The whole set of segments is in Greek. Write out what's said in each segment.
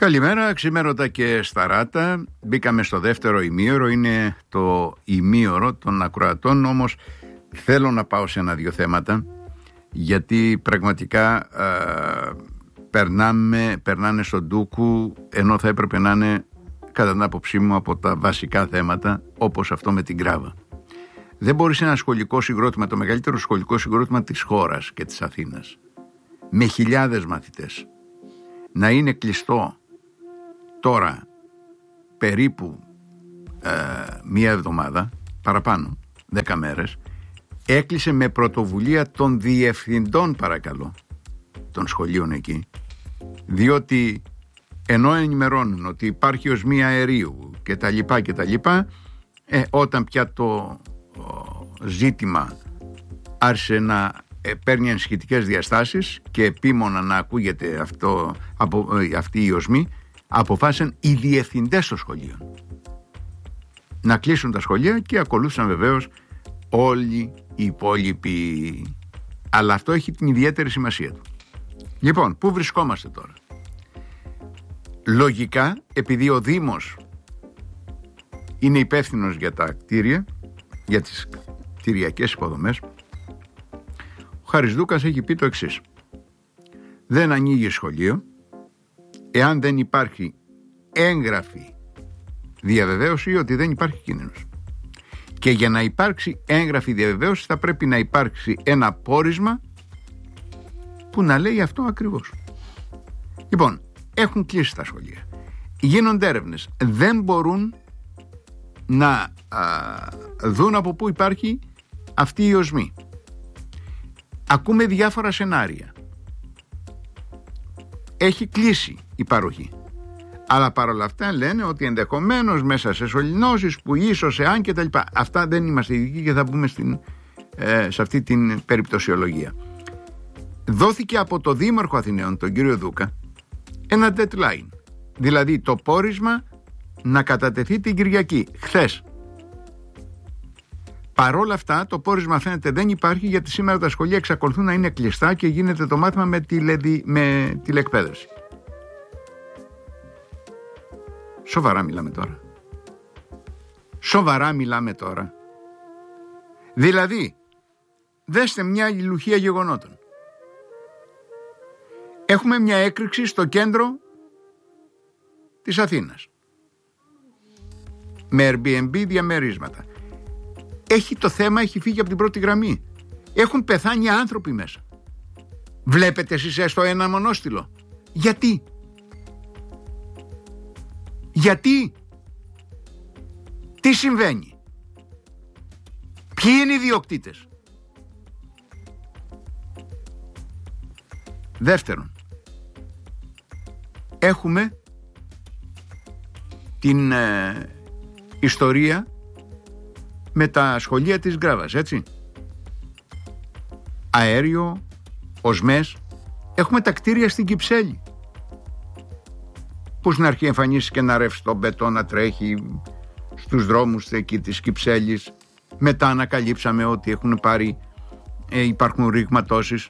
Καλημέρα, ξημέρωτα και σταράτα. Μπήκαμε στο δεύτερο ημίωρο, είναι το ημίωρο των ακροατών, όμως θέλω να πάω σε ένα-δύο θέματα, γιατί πραγματικά περνάνε στον ντούκου, ενώ θα έπρεπε να είναι, κατά την άποψή μου, από τα βασικά θέματα, όπως αυτό με την Γκράβα. Δεν μπορείς ένα σχολικό συγκρότημα, το μεγαλύτερο σχολικό συγκρότημα της χώρας και της Αθήνας, με χιλιάδες μαθητές, να είναι κλειστό τώρα περίπου μία εβδομάδα, παραπάνω, 10 μέρες. Έκλεισε με πρωτοβουλία των διευθυντών, παρακαλώ, των σχολείων εκεί, διότι ενώ ενημερώνουν ότι υπάρχει οσμία αερίου και τα λοιπά, όταν πια το ζήτημα άρχισε να παίρνει ενισχυτικές διαστάσεις και επίμονα να ακούγεται αυτή η οσμή, αποφάσισαν οι διευθυντές των σχολείων να κλείσουν τα σχολεία και ακολούθησαν βεβαίως όλοι οι υπόλοιποι. Αλλά αυτό έχει την ιδιαίτερη σημασία του. Λοιπόν, πού βρισκόμαστε τώρα? Λογικά, επειδή ο Δήμος είναι υπεύθυνος για τα κτίρια, για τις κτηριακές υποδομές, ο Χαρισδούκας έχει πει το εξής: δεν ανοίγει σχολείο εάν δεν υπάρχει έγγραφη διαβεβαίωση ότι δεν υπάρχει κίνδυνος. Και για να υπάρξει έγγραφη διαβεβαίωση θα πρέπει να υπάρξει ένα πόρισμα που να λέει αυτό ακριβώς. Λοιπόν, έχουν κλείσει τα σχολεία, γίνονται έρευνες, δεν μπορούν να δουν από πού υπάρχει αυτή η οσμή. Ακούμε διάφορα σενάρια. Έχει κλείσει η παροχή, αλλά παρόλα αυτά λένε ότι ενδεχομένως μέσα σε σωληνώσεις που ίσως εάν και τα λοιπά. Αυτά δεν είμαστε ειδικοί και θα μπούμε σε αυτή την περιπτωσιολογία. Δόθηκε από το Δήμαρχο Αθηναίων, τον κύριο Δούκα, ένα deadline, δηλαδή το πόρισμα να κατατεθεί την Κυριακή, χθες. Παρόλα αυτά το πόρισμα φαίνεται δεν υπάρχει, γιατί σήμερα τα σχολεία εξακολουθούν να είναι κλειστά και γίνεται το μάθημα με τηλεκπαίδευση. Σοβαρά μιλάμε τώρα. Δηλαδή, δέστε μια αλληλουχία γεγονότων. Έχουμε μια έκρηξη στο κέντρο της Αθήνας, με Airbnb διαμερίσματα. Το θέμα έχει φύγει από την πρώτη γραμμή. Έχουν πεθάνει άνθρωποι μέσα. Βλέπετε εσείς έστω ένα μονόστιλο? Γιατί? Τι συμβαίνει? Ποιοι είναι οι ιδιοκτήτες? Δεύτερον, έχουμε την ιστορία με τα σχολεία της Γκράβας, έτσι. Αέριο, οσμές. Έχουμε τα κτίρια στην Κυψέλη, που στην αρχή εμφανίστηκε ένα ρευστό μπετό να τρέχει στους δρόμους εκεί της Κυψέλης. Μετά ανακαλύψαμε ότι υπάρχουν ρηγματώσεις.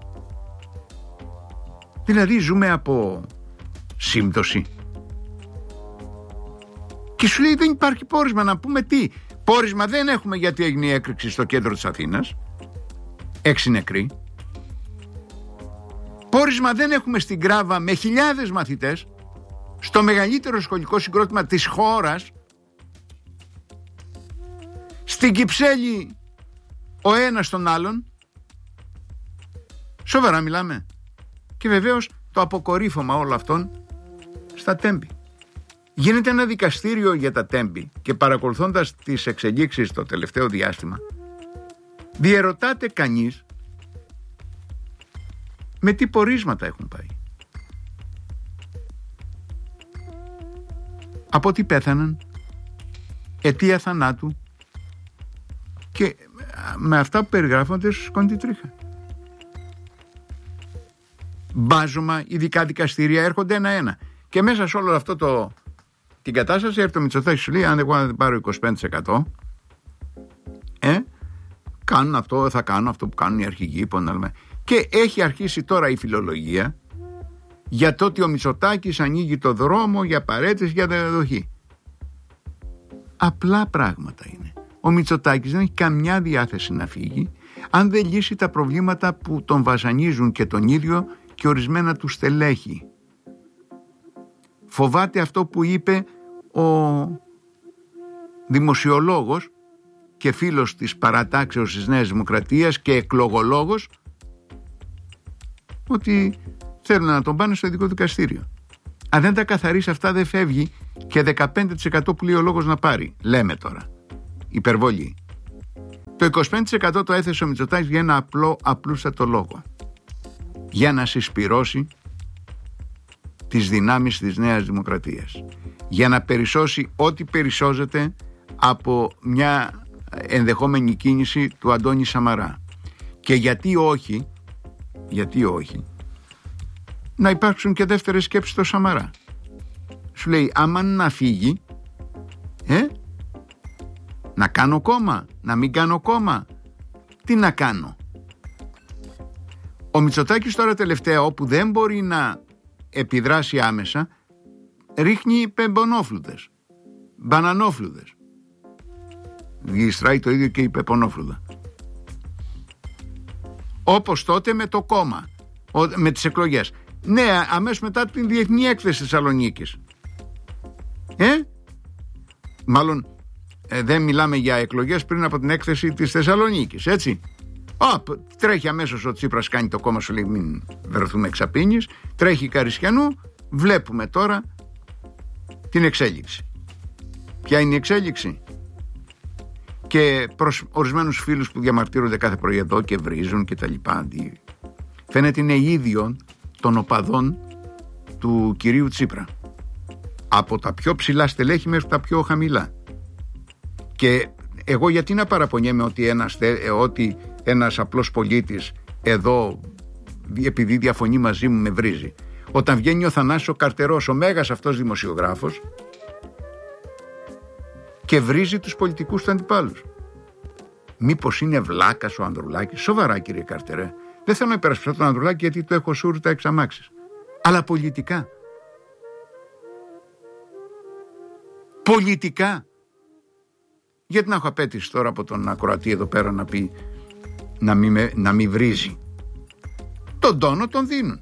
Δηλαδή ζούμε από σύμπτωση. Και σου λέει δεν υπάρχει πόρισμα. Να πούμε τι? Πόρισμα δεν έχουμε, γιατί έγινε η έκρηξη στο κέντρο της Αθήνας, 6 νεκροί. Πόρισμα δεν έχουμε στην Γκράβα, με χιλιάδες μαθητές, στο μεγαλύτερο σχολικό συγκρότημα της χώρας. Στην Κυψέλη ο ένας τον άλλον. Σοβαρά μιλάμε? Και βεβαίως το αποκορύφωμα όλων αυτών στα Τέμπη. Γίνεται ένα δικαστήριο για τα Τέμπη και παρακολουθώντας τις εξελίξεις το τελευταίο διάστημα, διερωτάται κανείς με τι πορίσματα έχουν πάει. Από τι πέθαναν, αιτία θανάτου, και με αυτά που περιγράφονται σκόνη τη τρίχα. Μπάζωμα, ειδικά δικαστήρια έρχονται ένα-ένα. Και μέσα σε όλο αυτό την κατάσταση έρχεται ο Μητσοτάκης, σου λέει αν εγώ δεν πάρω 25%, θα κάνω αυτό που κάνουν οι αρχηγοί. Και έχει αρχίσει τώρα η φιλολογία για το ότι ο Μητσοτάκης ανοίγει το δρόμο για παρέτηση, για διαδοχή. Απλά πράγματα είναι. Ο Μητσοτάκης δεν έχει καμιά διάθεση να φύγει αν δεν λύσει τα προβλήματα που τον βασανίζουν και τον ίδιο και ορισμένα του στελέχη. Φοβάται αυτό που είπε ο δημοσιολόγος και φίλος της παρατάξεως της Νέας Δημοκρατίας και εκλογολόγος, ότι θέλουν να τον πάνε στο ειδικό δικαστήριο. Αν δεν τα καθαρίσει αυτά δεν φεύγει και 15% που λέει ο λόγος να πάρει. Λέμε τώρα. Υπερβολή. Το 25% το έθεσε ο Μητσοτάκης για ένα απλούστατο λόγο. Για να συσπυρώσει τις δυνάμεις της Νέας Δημοκρατίας. Για να περισσώσει ό,τι περισσώζεται από μια ενδεχόμενη κίνηση του Αντώνη Σαμαρά. Και γιατί όχι, να υπάρξουν και δεύτερες σκέψεις στο Σαμαρά. Σου λέει, άμα να φύγει, να κάνω κόμμα, να μην κάνω κόμμα, τι να κάνω. Ο Μητσοτάκης τώρα τελευταία, όπου δεν μπορεί να επιδράσει άμεσα, ρίχνει πεμπονόφλουδες, μπανανόφλουδες. Γλιστράει το ίδιο και η πεπονόφλουδα. Όπως τότε με το κόμμα, με τις εκλογές. Ναι, αμέσως μετά την Διεθνή Έκθεση Θεσσαλονίκης. Μάλλον δεν μιλάμε για εκλογές πριν από την έκθεση της Θεσσαλονίκης, έτσι. Τρέχει αμέσως ο Τσίπρας, κάνει το κόμμα, σου λέει μην βρεθούμε εξαπίνης. Τρέχει η Καρισιανού, βλέπουμε τώρα την εξέλιξη. Ποια είναι η εξέλιξη? Και προς ορισμένους φίλους που διαμαρτύρονται κάθε πρωί εδώ και βρίζουν και τα λοιπά, φαίνεται είναι ίδιο των οπαδών του κυρίου Τσίπρα, από τα πιο ψηλά στελέχη μέχρι τα πιο χαμηλά. Και εγώ γιατί να παραπονιέμαι ότι ένας απλός πολίτης εδώ, επειδή διαφωνεί μαζί μου, με βρίζει? Όταν βγαίνει ο Θανάσης ο Καρτερός, ο μέγας αυτός δημοσιογράφος, και βρίζει τους πολιτικούς του αντιπάλους. Μήπως είναι βλάκας ο Ανδρουλάκης? Σοβαρά, κύριε Καρτερέ, δεν θέλω να υπερασπιστώ τον Ανδρουλάκη γιατί το έχω σούρτα εξ αμάξης. Αλλά πολιτικά. Γιατί να έχω απέτηση τώρα από τον ακροατή εδώ πέρα να πει να μην βρίζει? Τον τόνο τον δίνουν.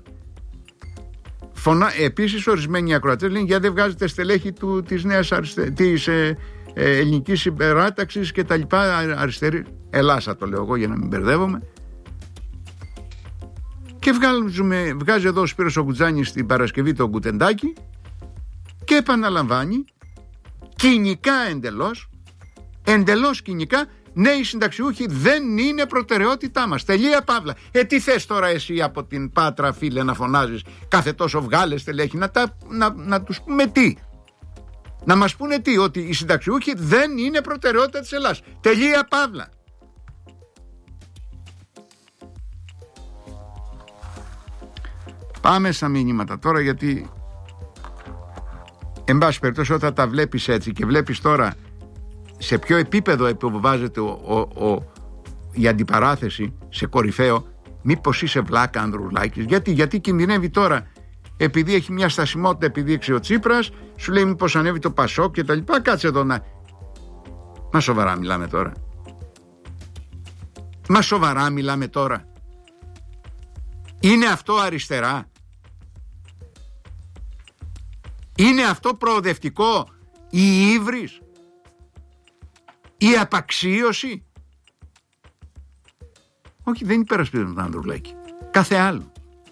Επίσης ορισμένοι ακροατές λένε γιατί δεν βγάζετε στελέχη της ελληνικής συμπεράταξης και τα λοιπά, αριστερή. Ελλάσα το λέω εγώ για να μην μπερδεύομαι. Και βγάζει εδώ ο Σπύρος ο Γκουτζάνης την Παρασκευή το κουτεντάκι και επαναλαμβάνει κοινικά εντελώς κοινικά, ναι, οι συνταξιούχοι δεν είναι προτεραιότητά μας. Τελεία παύλα. Τι θες τώρα εσύ από την Πάτρα, φίλε, να φωνάζεις κάθε τόσο βγάλε στελέχη? Να τους πούμε τι? Να μας πούνε τι? Ότι οι συνταξιούχοι δεν είναι προτεραιότητα της Ελλάδας. Τελεία παύλα. Πάμε στα μηνύματα τώρα, γιατί εν πάση περιπτώσει όταν τα βλέπεις έτσι και βλέπεις τώρα σε ποιο επίπεδο υποβάζεται η αντιπαράθεση, σε κορυφαίο, μήπως είσαι βλάκα Ανδρουλάκης? Γιατί κινδυνεύει τώρα, επειδή έχει μια στασιμότητα επιδείξει ο Τσίπρας, σου λέει μήπως ανέβει το Πασόκ και τα λοιπά. Κάτσε εδώ να... Μα σοβαρά μιλάμε τώρα? Είναι αυτό αριστερά? Είναι αυτό προοδευτικό? Η ύβρις? Η απαξίωση? Όχι, δεν υπερασπίζουμε τον Ανδρουλάκη. Κάθε άλλο.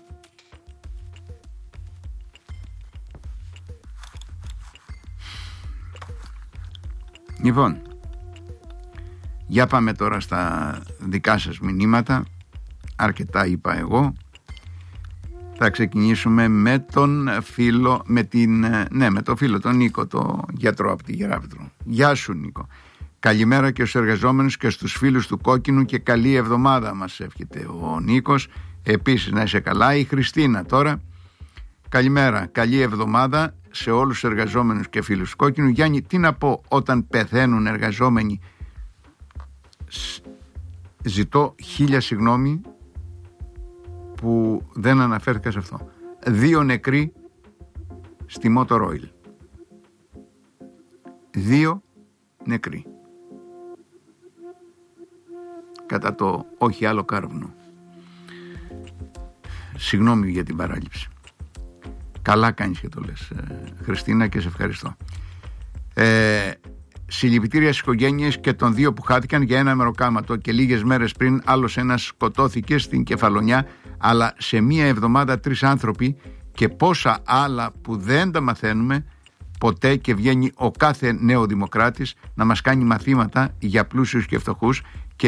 Λοιπόν, για πάμε τώρα στα δικά σας μηνύματα. Αρκετά είπα εγώ. Θα ξεκινήσουμε με τον φίλο, με τον φίλο τον Νίκο, το γιατρό από τη Γεράπετρο. Γεια σου, Νίκο. Καλημέρα και στους εργαζόμενους και στους φίλους του Κόκκινου και καλή εβδομάδα μας εύχεται ο Νίκος. Επίσης να είσαι καλά. Η Χριστίνα τώρα. Καλημέρα, καλή εβδομάδα σε όλους τους εργαζόμενους και φίλους του Κόκκινου. Γιάννη, τι να πω όταν πεθαίνουν εργαζόμενοι? Ζητώ 1000 συγγνώμη που δεν αναφέρθηκα σε αυτό. 2 νεκροί στη Motor Oil. 2 νεκροί. Κατά το όχι άλλο κάρβουνο. Συγγνώμη για την παράληψη. Καλά κάνεις και το λες, Χριστίνα, και σε ευχαριστώ. Συλληπιτήρια στις οικογένειες και των 2 που χάθηκαν για ένα μεροκάματο, και λίγες μέρες πριν άλλος ένας σκοτώθηκε στην Κεφαλονιά, αλλά σε μία εβδομάδα 3 άνθρωποι, και πόσα άλλα που δεν τα μαθαίνουμε ποτέ, και βγαίνει ο κάθε νεοδημοκράτης να μας κάνει μαθήματα για πλούσιους και φτωχούς,